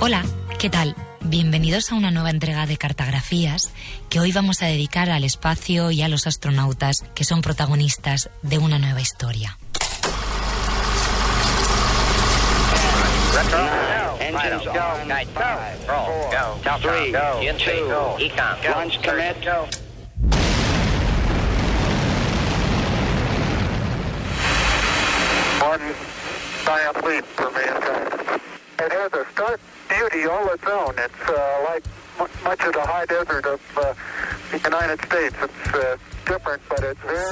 Hola, ¿qué tal? Bienvenidos a una nueva entrega de Cartografías que hoy vamos a dedicar al espacio y a los astronautas que son protagonistas de una nueva historia. Engines go. Night 5, roll, go. Three, go. GNC, go. Econ, go. Launch commit, go. One giant leap for mankind. It has a stark beauty all its own. It's like much of the high desert of the United States. It's different, but it's very...